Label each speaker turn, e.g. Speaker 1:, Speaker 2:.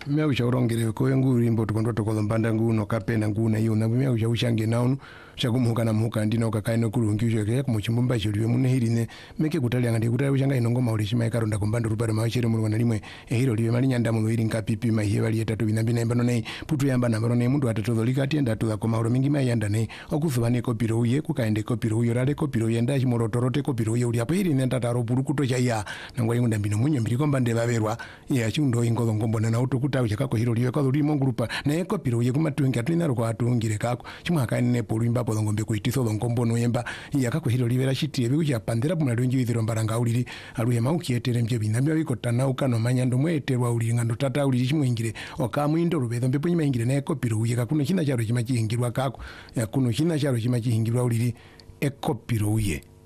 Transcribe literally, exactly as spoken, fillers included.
Speaker 1: Mea ushaurongere koe nguri mbo tukondo tukodo mbanda nguno kapena nguna hiyo na mea ushaushange naunu shagumuka na muka ndino kakaino kulungisho ke kumuchimbumba chiliwe mune hirine meke kutalia ngandi kutalia ushanga inongoma ulishima ikaronda kumbanda ruparo mawachiri mulwana limwe ehiro liwe mali nyanda mulo hiri nkapipi mahiye wali etatu binambina mbano nei putu yamba na mbano nei mundu atatozo likati enda tuza koma uro mingi mayanda nei okufubane kopiro uye kukaende kopiro uye rale kopiro uye ndaji morotorote kopiro uye uli hapo hiri nenda taro puru kuto cha iya nangwa ingu ndambino munye mbili komba ndevaverwa iya chundo ingozo ngombo na nautu kuta chakako hiro liwe kwa dhuri mongurupa na eko piro uye kumatuingi atuina ruko atungire kako chimwa hakaini ne polu imba po ngombe kuitiso ngombo no yemba iya kako hiro liwe rashiti ebe uja pandera pumla lungi withiro mbaranga uliri aluye maukietere mje binambia wiko tana ukano manyando mweterwa uliri ngando tata uliri chimwingire okamuindo rubedo mbepo nyima ingire na eko piro uye kakuno china charo chima chihingirwa kako ya kuno china charo chima chihingirwa uliri eko piro uye